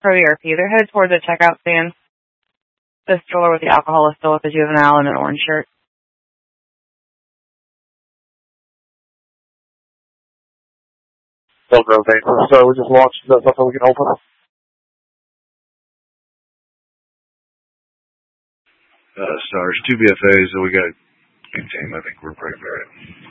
Pro ERP. They're headed toward the checkout stand. The stroller with the alcohol is still with the juvenile in an orange shirt. Don't know, thanks. So we just launched. Is that something we can open? There's 2 BFAs that we got to contain. I think we're pretty fair.